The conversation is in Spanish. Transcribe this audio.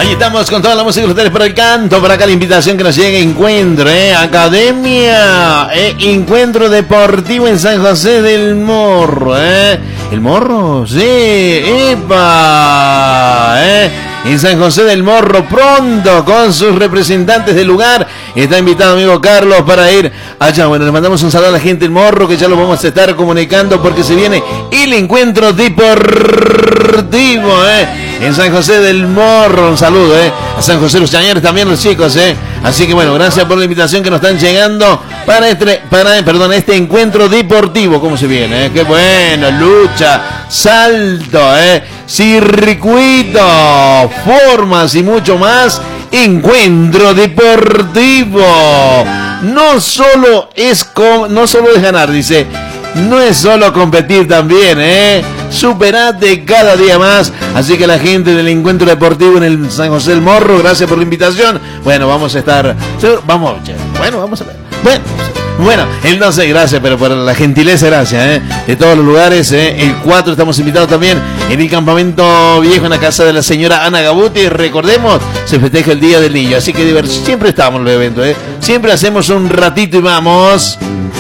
Ahí estamos con toda la música de ustedes por el canto. Por acá la invitación que nos llega. Encuentro, Academia, Encuentro Deportivo en San José del Morro, ¿El Morro? Sí, ¡epa! En San José del Morro, pronto con sus representantes del lugar. Está invitado amigo Carlos para ir allá. Bueno, le mandamos un saludo a la gente del Morro, que ya lo vamos a estar comunicando porque se viene el encuentro deportivo, en San José del Morro. Un saludo, a San José los Chañares también, los chicos, Así que bueno, gracias por la invitación que nos están llegando para este encuentro deportivo. ¿Cómo se viene? Qué bueno, lucha, salto, circuito, formas y mucho más. Encuentro deportivo. No solo es ganar, dice. No es solo competir también, Superate cada día más. Así que la gente del encuentro deportivo en el San José del Morro, gracias por la invitación. Bueno, vamos a estar. Vamos a ver. Bueno, entonces gracias, pero por la gentileza, gracias, de todos los lugares, el 4 estamos invitados también en el campamento viejo en la casa de la señora Ana Gabuti. Recordemos, se festeja el Día del Niño, así que siempre estamos en los eventos, siempre hacemos un ratito y vamos.